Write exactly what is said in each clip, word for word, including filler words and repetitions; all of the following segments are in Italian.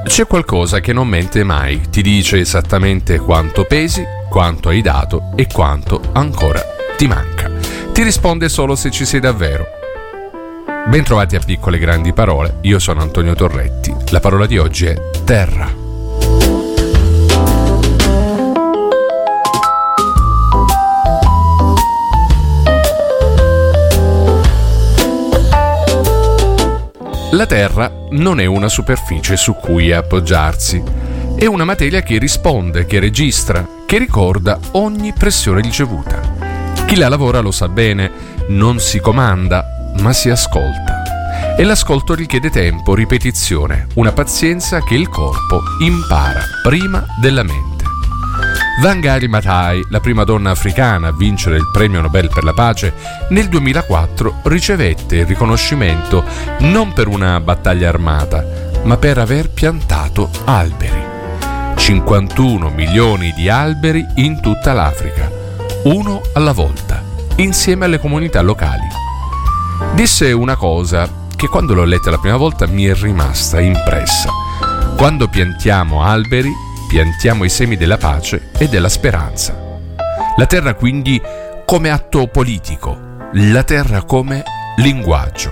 C'è qualcosa che non mente mai, ti dice esattamente quanto pesi, quanto hai dato e quanto ancora ti manca. Ti risponde solo se ci sei davvero. Bentrovati a Piccole Grandi Parole, io sono Antonio Torretti. La parola di oggi è terra. La terra non è una superficie su cui appoggiarsi, è una materia che risponde, che registra, che ricorda ogni pressione ricevuta. Chi la lavora lo sa bene, non si comanda, ma si ascolta. E l'ascolto richiede tempo, ripetizione, una pazienza che il corpo impara prima della mente. Wangari Maathai, la prima donna africana a vincere il premio Nobel per la pace, nel duemilaquattro ricevette il riconoscimento non per una battaglia armata, ma per aver piantato alberi. cinquantuno milioni di alberi in tutta l'Africa, uno alla volta, insieme alle comunità locali. Disse una cosa che quando l'ho letta la prima volta mi è rimasta impressa. Quando piantiamo alberi, piantiamo i semi della pace e della speranza. La terra quindi come atto politico, la terra come linguaggio.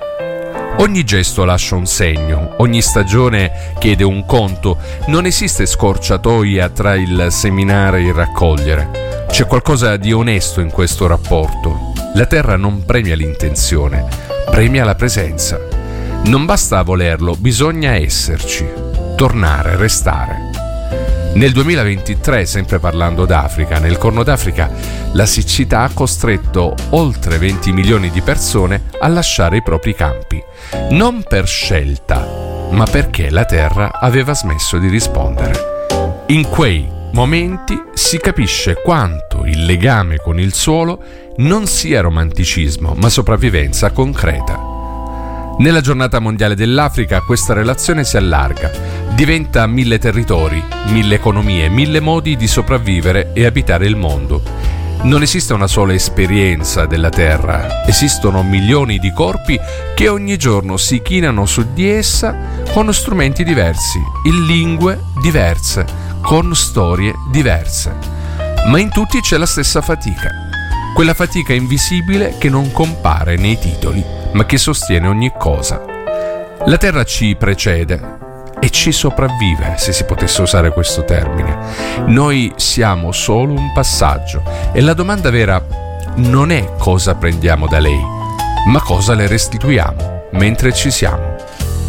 Ogni gesto lascia un segno, ogni stagione chiede un conto, non esiste scorciatoia tra il seminare e il raccogliere. C'è qualcosa di onesto in questo rapporto. La terra non premia l'intenzione, premia la presenza. Non basta volerlo, bisogna esserci, tornare, restare. Nel duemilaventitré, sempre parlando d'Africa, nel Corno d'Africa, la siccità ha costretto oltre venti milioni di persone a lasciare i propri campi. Non per scelta, ma perché la terra aveva smesso di rispondere. In quei momenti si capisce quanto il legame con il suolo non sia romanticismo, ma sopravvivenza concreta. Nella giornata mondiale dell'Africa questa relazione si allarga, diventa mille territori, mille economie, mille modi di sopravvivere e abitare il mondo. Non esiste una sola esperienza della terra, esistono milioni di corpi che ogni giorno si chinano su di essa con strumenti diversi, in lingue diverse, con storie diverse. Ma in tutti c'è la stessa fatica, quella fatica invisibile che non compare nei titoli, ma che sostiene ogni cosa. La terra ci precede e ci sopravvive, se si potesse usare questo termine. Noi siamo solo un passaggio e la domanda vera non è cosa prendiamo da lei, ma cosa le restituiamo mentre ci siamo.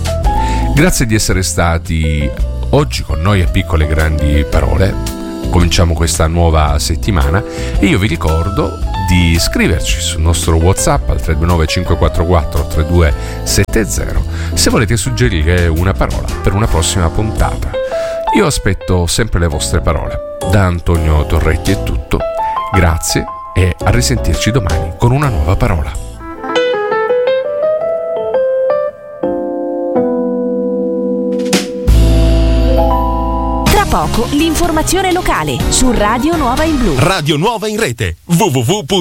Grazie di essere stati oggi con noi a Piccole Grandi Parole. Cominciamo questa nuova settimana e io vi ricordo di scriverci sul nostro WhatsApp al tre due nove cinque quattro quattro tre due sette zero se volete suggerire una parola per una prossima puntata. Io aspetto sempre le vostre parole. Da Antonio Torretti è tutto. Grazie e a risentirci domani con una nuova parola. Poco l'informazione locale su Radio Nuova in Blu. Radio Nuova in rete w w w